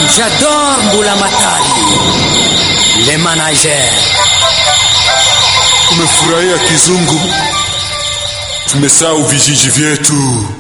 J'adore Mbulamatari, le manager. Tumefurahia kizungu, tumesahau vijiji vyetu.